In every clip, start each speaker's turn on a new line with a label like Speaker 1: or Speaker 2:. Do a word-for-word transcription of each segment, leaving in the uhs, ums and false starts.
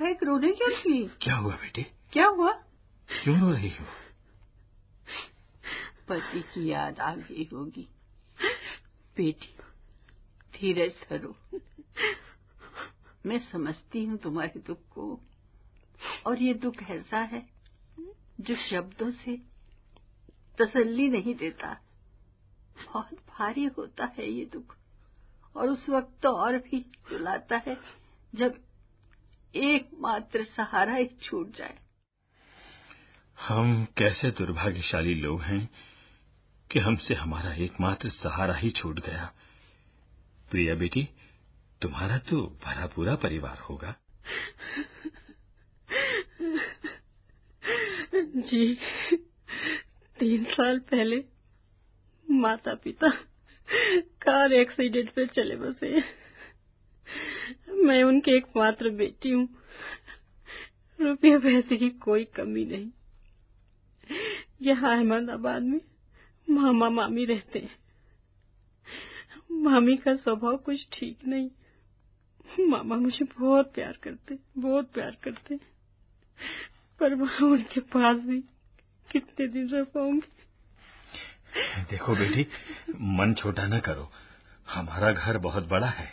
Speaker 1: बहक रोने क्यों लगी?
Speaker 2: क्या हुआ बेटी?
Speaker 1: क्या हुआ?
Speaker 2: क्यों रो रही हो?
Speaker 1: पति की याद आ गई होगी। बेटी धीरज धरो, मैं समझती हूँ तुम्हारे दुख को, और ये दुख ऐसा है जो शब्दों से तसल्ली नहीं देता। बहुत भारी होता है ये दुख, और उस वक्त तो और भी रुलाता है जब एकमात्र सहारा ही छूट जाए।
Speaker 2: हम कैसे दुर्भाग्यशाली लोग हैं कि हमसे हमारा एकमात्र सहारा ही छूट गया। प्रिया बेटी, तुम्हारा तो भरा पूरा परिवार होगा।
Speaker 3: जी, तीन साल पहले माता पिता कार एक्सीडेंट में चले बसे। मैं उनकी एकमात्र बेटी हूँ। रुपये पैसे की कोई कमी नहीं। यहाँ अहमदाबाद में मामा मामी रहते हैं। मामी का स्वभाव कुछ ठीक नहीं। मामा मुझे बहुत प्यार करते, बहुत प्यार करते, पर वहाँ उनके पास भी कितने दिन रह पाऊंगी।
Speaker 2: देखो बेटी, मन छोटा न करो। हमारा घर बहुत बड़ा है।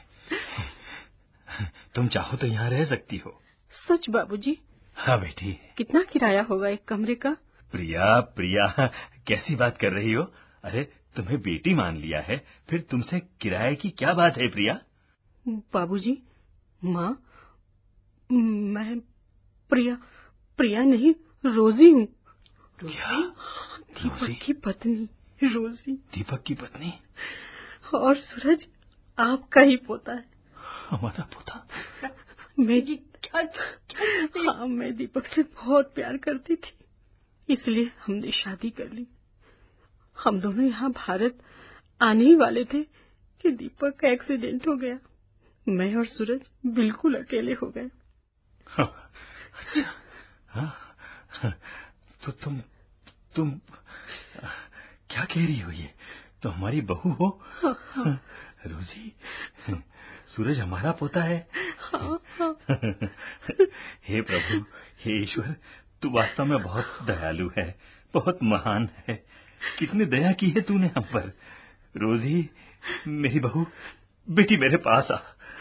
Speaker 2: तुम चाहो तो यहाँ रह सकती हो।
Speaker 3: सच बाबूजी?
Speaker 2: हाँ बेटी।
Speaker 3: कितना किराया होगा एक कमरे का?
Speaker 2: प्रिया प्रिया, कैसी बात कर रही हो? अरे तुम्हें बेटी मान लिया है, फिर तुमसे किराए की क्या बात है प्रिया?
Speaker 3: बाबूजी, माँ, मैं प्रिया प्रिया नहीं, रोजी हूँ।
Speaker 2: क्या?
Speaker 3: दीपक की पत्नी रोजी।
Speaker 2: दीपक की पत्नी?
Speaker 3: और सूरज आपका ही पोता है।
Speaker 2: हमारा पोता?
Speaker 3: मैं क्या, क्या हाँ, मैं दीपक से बहुत प्यार करती थी, इसलिए हमने शादी कर ली। हम दोनों यहाँ भारत आने ही वाले थे कि दीपक का एक्सीडेंट हो गया। मैं और सूरज बिल्कुल अकेले हो गए।
Speaker 2: अच्छा, हाँ, तो तुम तुम क्या कह रही हो? ये तो हमारी बहू हो।
Speaker 3: हाँ, हाँ।
Speaker 2: रोजी, सूरज हमारा पोता है।
Speaker 3: हाँ, हाँ।
Speaker 2: हे प्रभु, हे ईश्वर, तू वास्तव में बहुत दयालु है, बहुत महान है। कितनी दया की है तूने हम पर। रोजी, मेरी बहू, बेटी मेरे पास आ।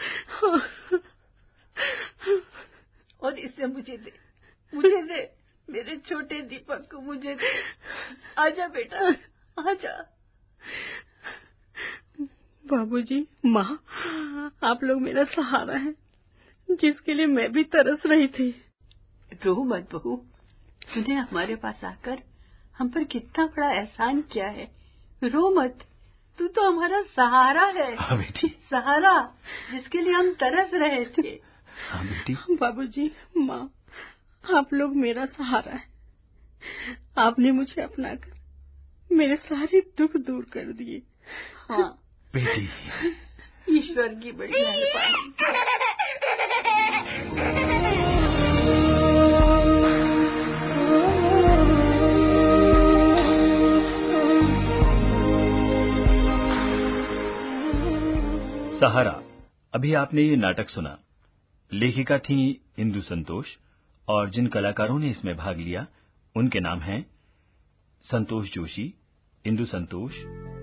Speaker 1: और इसे मुझे दे, मुझे दे, मेरे छोटे दीपक को मुझे दे। आजा बेटा, आजा।
Speaker 3: बाबूजी, माँ, आप लोग मेरा सहारा है, जिसके लिए मैं भी तरस रही थी।
Speaker 1: रो मत बहू, तूने हमारे पास आकर हम पर कितना बड़ा एहसान किया है। रो मत, तू तो हमारा सहारा है।
Speaker 2: हाँ बेटी।
Speaker 1: सहारा जिसके लिए हम तरस रहे थे।
Speaker 2: हाँ बेटी।
Speaker 3: बाबूजी, माँ, आप लोग मेरा सहारा है। आपने मुझे अपनाकर मेरे सारे दुख दूर कर दिए।
Speaker 1: हाँ
Speaker 2: बेटी,
Speaker 1: ईश्वर की बड़ी मेहरबानी।
Speaker 2: सहारा। अभी आपने ये नाटक सुना। लेखिका थी इंदु संतोष, और जिन कलाकारों ने इसमें भाग लिया उनके नाम हैं संतोष जोशी, इंदु संतोष,